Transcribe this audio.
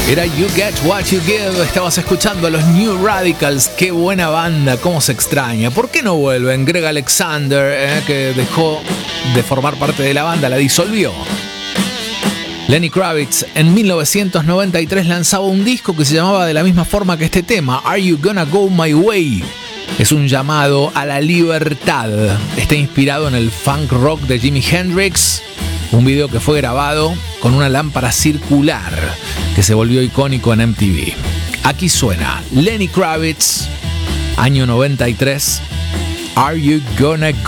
Era You Get What You Give. Estabas escuchando a los New Radicals. Qué buena banda, cómo se extraña. ¿Por qué no vuelven? Greg Alexander, que dejó de formar parte de la banda, la disolvió. Lenny Kravitz en 1993 lanzaba un disco que se llamaba de la misma forma que este tema, Are You Gonna Go My Way? Es un llamado a la libertad. Está inspirado en el funk rock de Jimi Hendrix. Un video que fue grabado con una lámpara circular que se volvió icónico en MTV. Aquí suena Lenny Kravitz, año 93. Are You Gonna Go